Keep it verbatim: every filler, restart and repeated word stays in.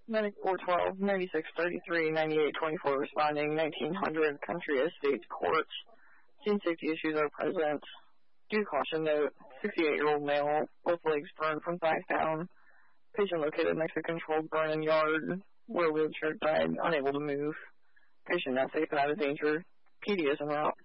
ninety-four twelve, ninety-six thirty-three, ninety-eight twenty-four responding, nineteen hundred country estates courts. Scene safety issues are present. Due to caution note, sixty-eight-year-old male, both legs burned from thighs down. Patient located next to controlled burn in yard, where wheelchair died, unable to move. Patient not safe and out of danger. P D is en route.